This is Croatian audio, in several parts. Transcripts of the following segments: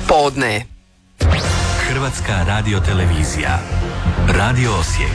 Podne. Hrvatska radiotelevizija. Radio Osijek.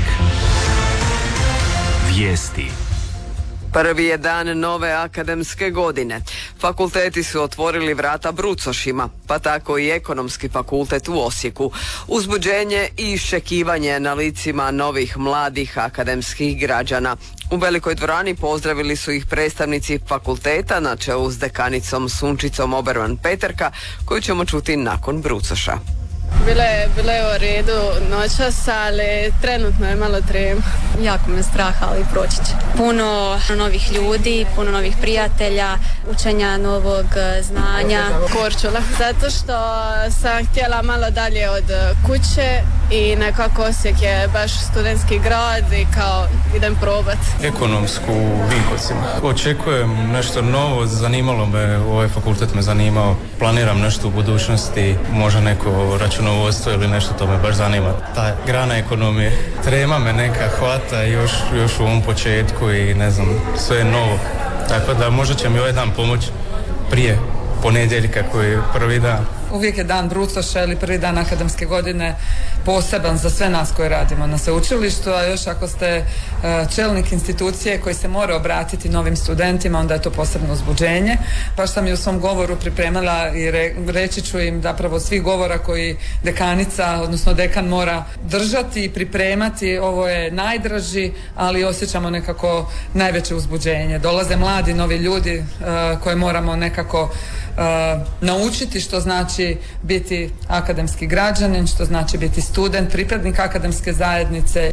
Vijesti. Prvi je dan nove akademske godine. Fakulteti su otvorili vrata brucošima, pa tako i Ekonomski fakultet u Osijeku. Uzbuđenje i iščekivanje na licima novih mladih akademskih građana. U velikoj dvorani pozdravili su ih predstavnici fakulteta na čelu s dekanicom Sunčicom Oberman-Peterka, koju ćemo čuti nakon brucoša. Bilo je u redu noćas, ali trenutno je malo trem. Jako me strah, ali proći će. Puno novih ljudi, puno novih prijatelja, učenja novog znanja. Korčula, zato što sam htjela malo dalje od kuće i nekako Osijek je baš studentski grad i kao idem probat. Ekonomsku u Vinkovcima. Očekujem nešto novo, zanimalo me, ovaj fakultet me zanimao. Planiram nešto u budućnosti, možda neko računovodstvo ili nešto, to me baš zanima. Ta grana ekonomije. Trema me neka hvata još u ovom početku i ne znam, sve je novo. Tako da možda će mi ovaj dan pomoći prije ponedjeljka koji je prvi dan. Uvijek je dan brucoša ili prvi dan akademske godine poseban za sve nas koji radimo na sveučilištu, a još ako ste čelnik institucije koji se mora obratiti novim studentima, onda je to posebno uzbuđenje. Baš sam i u svom govoru pripremila i reći ću im zapravo svih govora koji dekanica, odnosno dekan mora držati i pripremati. Ovo je najdraži, ali osjećamo nekako najveće uzbuđenje. Dolaze mladi, novi ljudi koje moramo nekako naučiti što znači biti akademski građanin, što znači biti student, pripadnik akademske zajednice.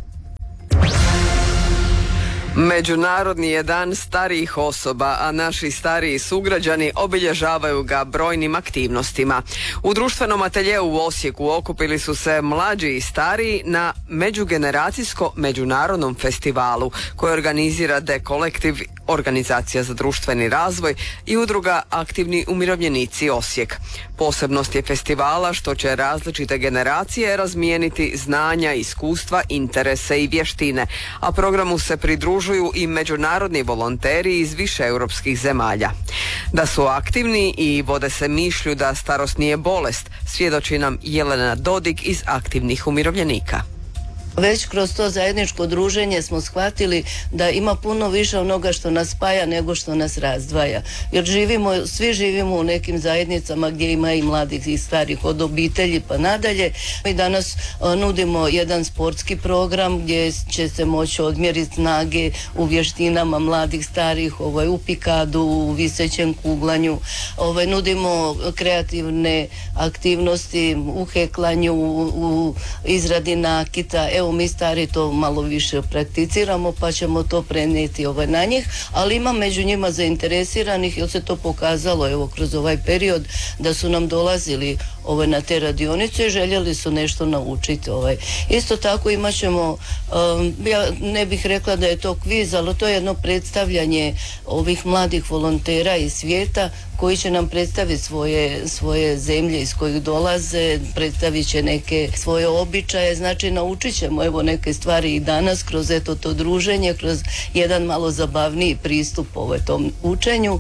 Međunarodni je dan starijih osoba, a naši stariji sugrađani obilježavaju ga brojnim aktivnostima. U društvenom ateljeu u Osijeku okupili su se mlađi i stariji na međugeneracijsko-međunarodnom festivalu koji organizira The Collective, organizacija za društveni razvoj i udruga Aktivni umirovljenici Osijek. Posebnost je festivala što će različite generacije razmijeniti znanja, iskustva, interese i vještine, a programu se pridružuju i međunarodni volonteri iz više europskih zemalja. Da su aktivni i vode se mišlju da starost nije bolest, svjedoči nam Jelena Dodik iz Aktivnih umirovljenika. Već kroz to zajedničko druženje smo shvatili da ima puno više onoga što nas spaja nego što nas razdvaja. Jer svi živimo u nekim zajednicama gdje ima i mladih i starih, od obitelji pa nadalje. Mi danas nudimo jedan sportski program gdje će se moći odmjeriti snage u vještinama mladih, starih, u pikadu, u visećem kuglanju. Nudimo kreativne aktivnosti u heklanju, u izradi nakita. Evo mi stari to malo više prakticiramo pa ćemo to prenijeti na njih, ali ima među njima zainteresiranih jer se to pokazalo kroz ovaj period da su nam dolazili na te radionice i željeli su nešto naučiti. Isto tako imat ćemo, ja ne bih rekla da je to kviz, ali to je jedno predstavljanje ovih mladih volontera iz svijeta koji će nam predstaviti svoje zemlje iz kojih dolaze, predstavit će neke svoje običaje, znači naučit ćemo neke stvari i danas kroz to druženje, kroz jedan malo zabavniji pristup tom učenju.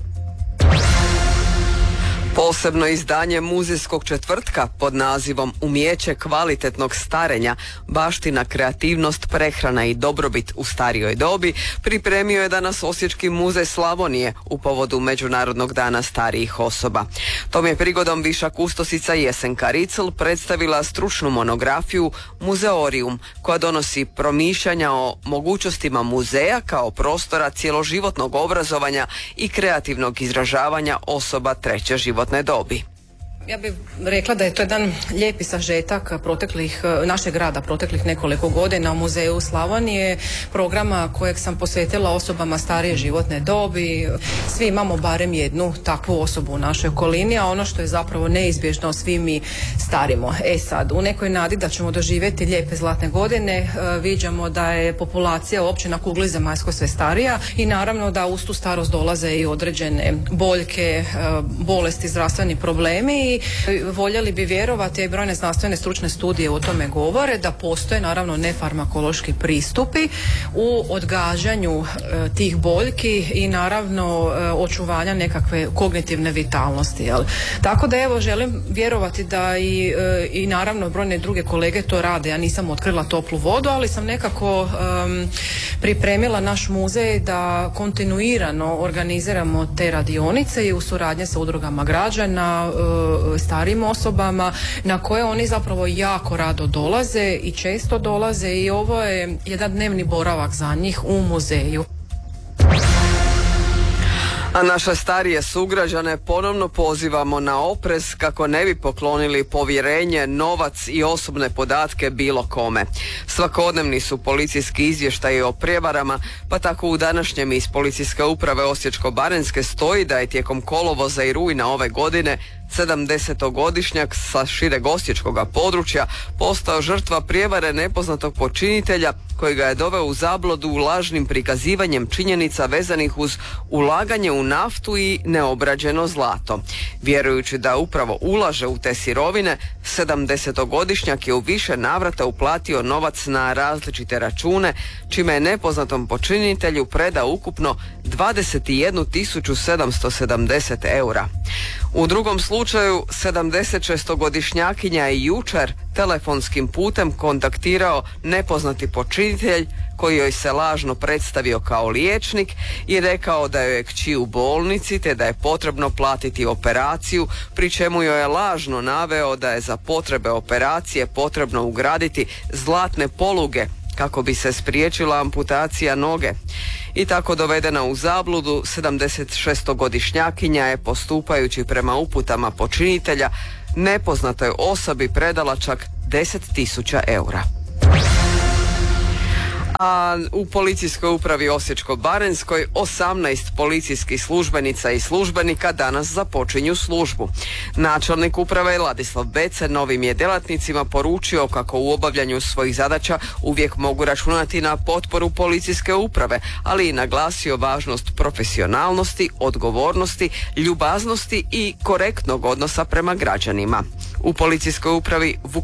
Posebno izdanje muzejskog četvrtka pod nazivom Umijeće kvalitetnog starenja, baština, kreativnost, prehrana i dobrobit u starijoj dobi pripremio je danas Osječki muzej Slavonije u povodu Međunarodnog dana starijih osoba. Tom je prigodom viša kustosica Jesenka Ricl predstavila stručnu monografiju Muzeorium, koja donosi promišljanja o mogućnostima muzeja kao prostora cjeloživotnog obrazovanja i kreativnog izražavanja osoba treće životne dobi. Ja bih rekla da je to jedan lijepi sažetak našeg rada proteklih nekoliko godina u Muzeju Slavonije, programa kojeg sam posvetila osobama starije životne dobi. Svi imamo barem jednu takvu osobu u našoj okolini, a ono što je zapravo neizbježno, svi mi starimo. Sad, u nekoj nadi da ćemo doživjeti lijepe zlatne godine, viđamo da je populacija uopće na kugli zemaljskoj sve starija i naravno da uz tu starost dolaze i određene boljke, bolesti, zdravstveni problemi i voljeli bi vjerovati, i brojne znanstvene stručne studije o tome govore, da postoje naravno nefarmakološki pristupi u odgađanju tih boljki i naravno očuvanja nekakve kognitivne vitalnosti. Jel? Tako da evo želim vjerovati da i naravno brojne druge kolege to rade. Ja nisam otkrila toplu vodu, ali sam nekako pripremila naš muzej da kontinuirano organiziramo te radionice i u suradnji sa udrugama građana, starijim osobama, na koje oni zapravo jako rado dolaze i često dolaze i ovo je jedan dnevni boravak za njih u muzeju. A naše starije sugrađane ponovno pozivamo na oprez kako ne bi poklonili povjerenje, novac i osobne podatke bilo kome. Svakodnevni su policijski izvještaji o prijevarama, pa tako u današnjem iz Policijske uprave Osječko-baranjske stoji da je tijekom kolovoza i rujna ove godine 70-godišnjak sa šireg osječkog područja postao žrtva prijevare nepoznatog počinitelja koji ga je doveo u zabludu lažnim prikazivanjem činjenica vezanih uz ulaganje u naftu i neobrađeno zlato. Vjerujući da upravo ulaže u te sirovine, 70-godišnjak je u više navrata uplatio novac na različite račune, čime je nepoznatom počinitelju predao ukupno 21.770 eura. U drugom slučaju 76-godišnjakinja je jučer telefonskim putem kontaktirao nepoznati počinitelj koji joj se lažno predstavio kao liječnik i rekao da joj je kći u bolnici te da je potrebno platiti operaciju, pri čemu joj je lažno naveo da je za potrebe operacije potrebno ugraditi zlatne poluge kako bi se spriječila amputacija noge. I tako dovedena u zabludu, 76-godišnjakinja je postupajući prema uputama počinitelja nepoznatoj osobi predala čak 10.000 eura. A u Policijskoj upravi Osječko-baranjskoj 18 policijskih službenica i službenika danas započinju službu. Načelnik uprave Ladislav Bece novim je djelatnicima poručio kako u obavljanju svojih zadaća uvijek mogu računati na potporu policijske uprave, ali i naglasio važnost profesionalnosti, odgovornosti, ljubaznosti i korektnog odnosa prema građanima. U Policijskoj upravi